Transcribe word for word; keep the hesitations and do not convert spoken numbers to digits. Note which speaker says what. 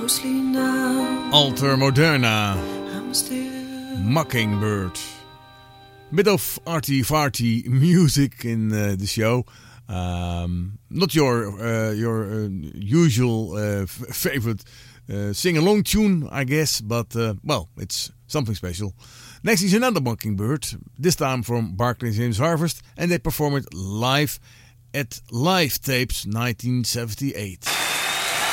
Speaker 1: Alter Moderna, Mockingbird. Bit of arty-farty music in uh, the show. Um, not your uh, your uh, usual uh, f- favorite uh, sing-along tune, I guess, but uh, well, it's something special. Next is another Mockingbird, this time from Barclay James Harvest, and they perform it live at Live Tapes nineteen seventy-eight.